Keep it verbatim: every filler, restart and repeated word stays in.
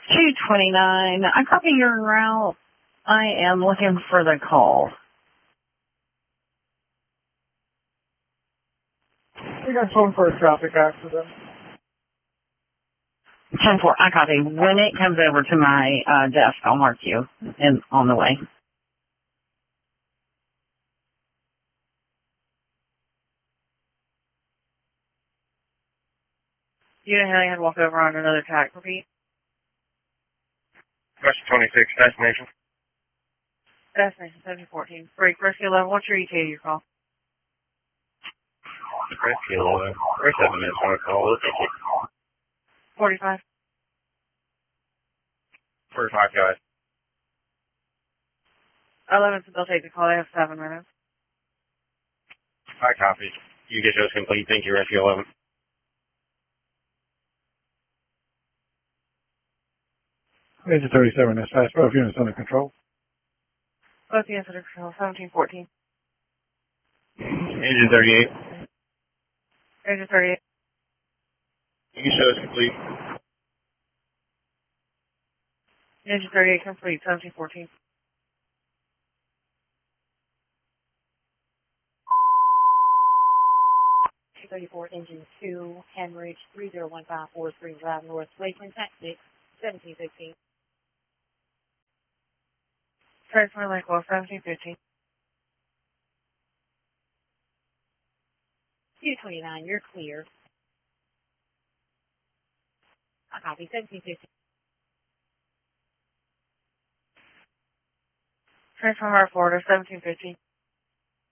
two twenty-nine. I copy your route. I am looking for the call. We got phone for a traffic accident. ten four, I copy. When it comes over to my uh, desk, I'll mark you in, on the way. You know how you had to walk over on another track, repeat? Question twenty-six, destination. Destination seven fourteen. Break, rescue eleven. What's your E T A your call? Rescue eleven. thirty-seven minutes on a call. forty-five. forty-five, guys. eleven, so they'll take the call. They have seven minutes. I copy. You get those complete. Thank you, Rescue eleven. Agent thirty-seven, that's fast. Both units under control. Both units under control. seventeen fourteen. Engine thirty-eight. Agent thirty-eight. You can show us complete. Agent thirty-eight complete. seventeen fourteen. two thirty-four, engine two, Hemorrhage three zero one five four Spring Drive North, Lakeland, Texas, seventeen fifteen. Transfer link well, seventeen fifteen. two twenty-nine, you're clear. I copy, seventeen fifteen. Transfer Florida, seventeen fifteen.